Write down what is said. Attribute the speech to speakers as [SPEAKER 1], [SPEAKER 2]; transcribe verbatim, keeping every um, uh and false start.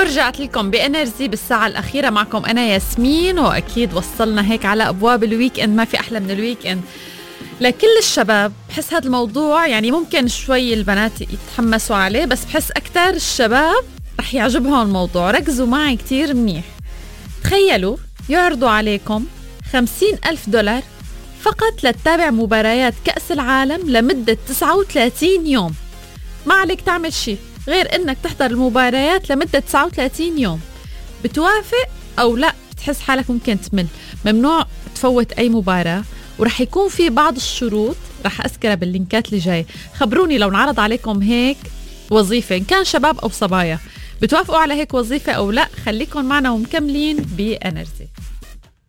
[SPEAKER 1] ورجعت لكم بإنرجي بالساعة الأخيرة. معكم أنا ياسمين، وأكيد وصلنا هيك على أبواب الويك إند. ما في أحلى من الويك إند لكل الشباب. بحس هذا الموضوع يعني ممكن شوي البنات يتحمسوا عليه، بس بحس أكتر الشباب رح يعجبهم الموضوع. ركزوا معي كتير منيح. تخيلوا يعرضوا عليكم خمسين ألف دولار فقط لتتابع مباريات كأس العالم لمدة تسعة وثلاثين يوم. ما عليك تعمل شيء غير انك تحضر المباريات لمدة تسعة وثلاثين يوم. بتوافق او لا؟ بتحس حالك ممكن تمل؟ ممنوع تفوت اي مباراة، ورح يكون في بعض الشروط رح اذكرها باللينكات اللي جاي. خبروني لو انعرض عليكم هيك وظيفة، ان كان شباب او صبايا، بتوافقوا على هيك وظيفة او لا؟ خليكم معنا ومكملين بإنرجي.